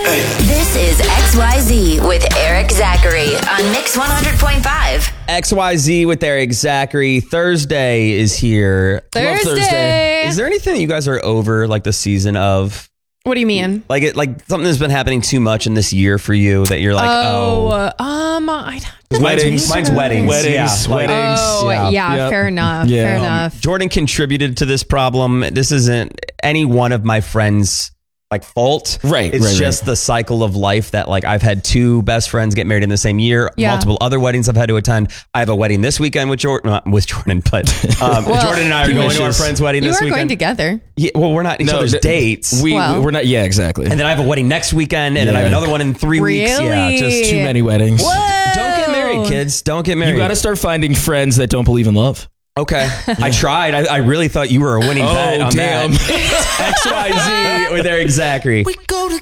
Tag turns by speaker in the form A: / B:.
A: This is XYZ with Eric Zachary on Mix 100.5.
B: XYZ with Eric Zachary. Thursday is here. Love
C: Thursday.
B: Is there anything that you guys are over, like the season of?
C: What do you mean?
B: Like something that's been happening too much in this year for you that you're like,
D: Weddings.
B: Mine's weddings.
D: Weddings.
C: Yeah, fair enough.
D: Yeah.
C: Fair enough.
B: Jordan contributed to this problem. This isn't any one of my friends' fault.
D: Right.
B: It's just the cycle of life that I've had two best friends get married in the same year.
C: Yeah.
B: Multiple other weddings I've had to attend. I have a wedding this weekend with Jordan, not with Jordan, but Jordan and I are going to our friend's wedding
C: You
B: this
C: are
B: weekend.
C: going together.
B: Yeah, well, we're not each other's dates.
D: We're not. Yeah, exactly.
B: And then I have a wedding next weekend, and then I have another one in 3 weeks. Yeah, just
D: Too many weddings.
C: Whoa.
B: don't get married, kids. Don't get married.
D: You got to start finding friends that don't believe in love.
B: Okay. I tried. I really thought you were a winning bet on
D: damn.
B: that. XYZ with Eric Zachary.
E: We go together.